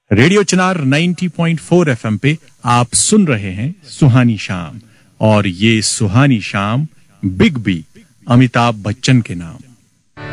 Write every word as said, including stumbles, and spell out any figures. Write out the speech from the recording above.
Radio चिनार नब्बे point चार FM पे आप सुन रहे हैं सुहानी शाम, और ये सुहानी शाम बिग बी अमिताभ बच्चन के नाम।